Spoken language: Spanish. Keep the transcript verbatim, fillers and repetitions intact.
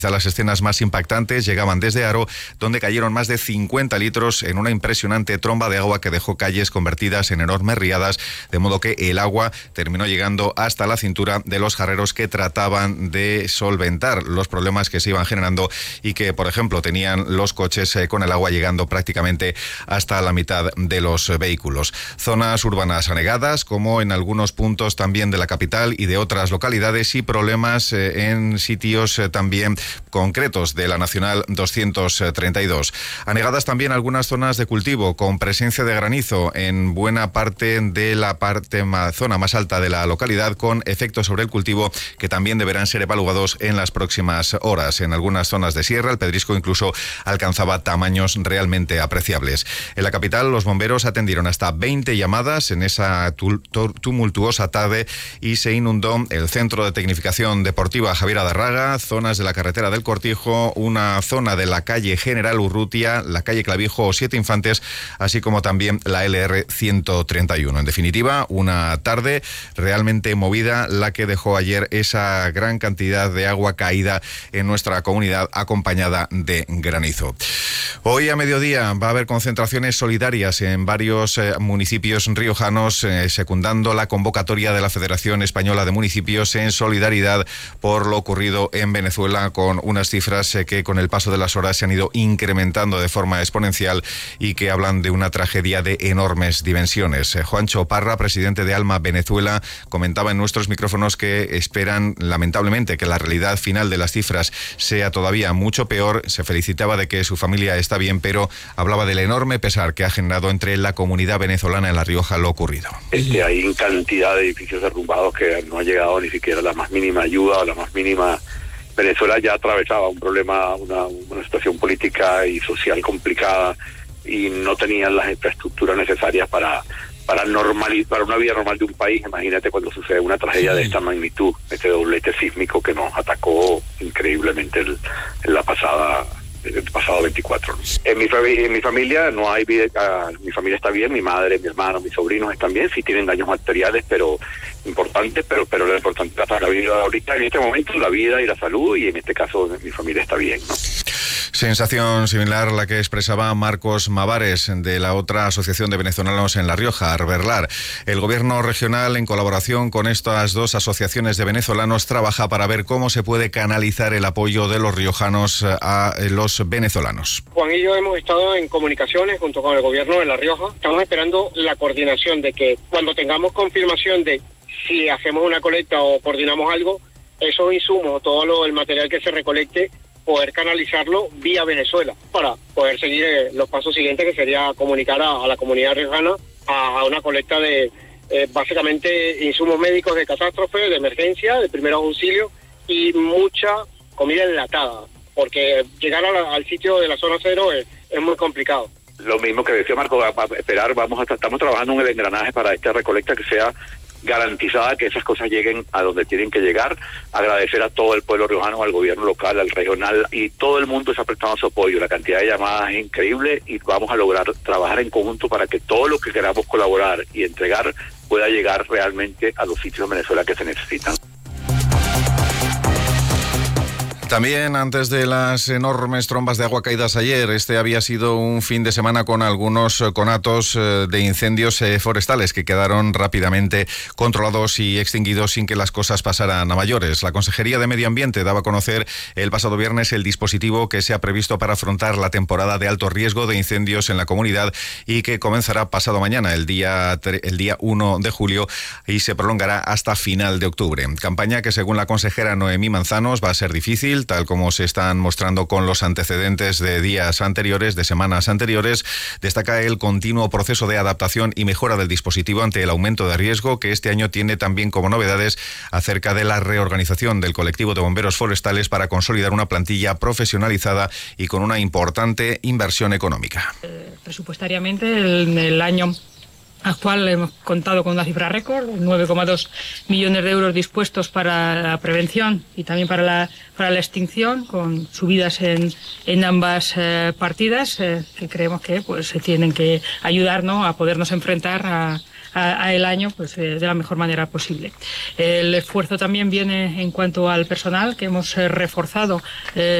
Las escenas más impactantes llegaban desde Haro, donde cayeron más de cincuenta litros en una impresionante tromba de agua que dejó calles convertidas en enormes riadas, de modo que el agua terminó llegando hasta la cintura de los jarreros que trataban de solventar los problemas que se iban generando y que, por ejemplo, tenían los coches eh, con el agua llegando prácticamente hasta la mitad de los vehículos. Zonas urbanas anegadas, como en algunos puntos también de la capital y de otras localidades, y problemas eh, en sitios eh, también concretos de la Nacional doscientos treinta y dos. Anegadas también algunas zonas de cultivo, con presencia de granizo en buena parte de la parte más, zona más alta de la localidad, con efectos sobre el cultivo que también deberán ser evaluados en las próximas horas. En algunas zonas de sierra, el pedrisco incluso alcanzaba tamaños realmente apreciables. En la capital, los bomberos atendieron hasta veinte llamadas en esa tumultuosa tarde y se inundó el Centro de Tecnificación Deportiva Javier Adarraga, zonas de la carretera del Cortijo, una zona de la calle General Urrutia, la calle Clavijo o Siete Infantes, así como también la L R ciento treinta y uno. En definitiva, una tarde realmente movida, la que dejó ayer esa gran cantidad de agua caída en nuestra comunidad, acompañada de granizo. Hoy a mediodía va a haber concentraciones solidarias en varios eh, municipios riojanos, eh, secundando la convocatoria de la Federación Española de Municipios en solidaridad por lo ocurrido en Venezuela, con unas cifras eh, que con el paso de las horas se han ido incrementando de forma exponencial y que hablan de una tragedia de enormes dimensiones. Eh, Juancho Parra, presidente de Alma Venezuela, comentaba en nuestros micrófonos que esperan lamentablemente que la realidad final de las cifras sea todavía mucho peor. Se felicitaba de que su familia está bien, pero hablaba del enorme pesar que ha generado entre la comunidad venezolana en La Rioja lo ocurrido. Este, hay cantidad de edificios derrumbados que no ha llegado ni siquiera la más mínima ayuda o la más mínima. Venezuela ya atravesaba un problema, una, una situación política y social complicada y no tenían las infraestructuras necesarias para para normalizar, para una vida normal de un país. Imagínate cuando sucede una tragedia de esta magnitud, este doblete sísmico que nos atacó increíblemente el, en la pasada el pasado veinticuatro. En mi, en mi familia no hay vida, uh, mi familia está bien, mi madre, mi hermano, mis sobrinos están bien, sí tienen daños materiales, pero importantes, pero pero lo importante es para la vida ahorita, en este momento, la vida y la salud, y en este caso mi familia está bien, ¿no? Sensación similar a la que expresaba Marcos Mavares, de la otra asociación de venezolanos en La Rioja, Arberlar. El gobierno regional, en colaboración con estas dos asociaciones de venezolanos, trabaja para ver cómo se puede canalizar el apoyo de los riojanos a los venezolanos. Juan y yo hemos estado en comunicaciones junto con el gobierno de La Rioja. Estamos esperando la coordinación de que cuando tengamos confirmación de si hacemos una colecta o coordinamos algo, esos insumos, todo lo, el material que se recolecte, poder canalizarlo vía Venezuela para poder seguir eh, los pasos siguientes, que sería comunicar a, a la comunidad riojana a, a una colecta de eh, básicamente insumos médicos de catástrofe, de emergencia, de primeros auxilios y mucha comida enlatada, porque llegar a la, al sitio de la zona cero es, es muy complicado. Lo mismo que decía Marco, va a esperar, vamos a, estamos trabajando en el engranaje para esta recolecta que sea garantizada, que esas cosas lleguen a donde tienen que llegar. Agradecer a todo el pueblo riojano, al gobierno local, al regional, y todo el mundo se ha prestado su apoyo. La cantidad de llamadas es increíble y vamos a lograr trabajar en conjunto para que todo lo que queramos colaborar y entregar pueda llegar realmente a los sitios de Venezuela que se necesitan. También, antes de las enormes trombas de agua caídas ayer, este había sido un fin de semana con algunos conatos de incendios forestales que quedaron rápidamente controlados y extinguidos sin que las cosas pasaran a mayores. La Consejería de Medio Ambiente daba a conocer el pasado viernes el dispositivo que se ha previsto para afrontar la temporada de alto riesgo de incendios en la comunidad y que comenzará pasado mañana, el día, el día uno de julio, y se prolongará hasta final de octubre. Campaña que, según la consejera Noemí Manzanos, va a ser difícil, tal como se están mostrando con los antecedentes de días anteriores, de semanas anteriores. Destaca el continuo proceso de adaptación y mejora del dispositivo ante el aumento de riesgo, que este año tiene también como novedades acerca de la reorganización del colectivo de bomberos forestales para consolidar una plantilla profesionalizada y con una importante inversión económica. Eh, presupuestariamente, en el año actual hemos contado con una cifra récord, nueve coma dos millones de euros dispuestos para la prevención y también para la, para la extinción, con subidas en, en ambas eh, partidas, eh, que creemos que pues se tienen que ayudar, ¿no?, a podernos enfrentar a, a, a el año pues, eh, de la mejor manera posible. El esfuerzo también viene en cuanto al personal, que hemos eh, reforzado eh,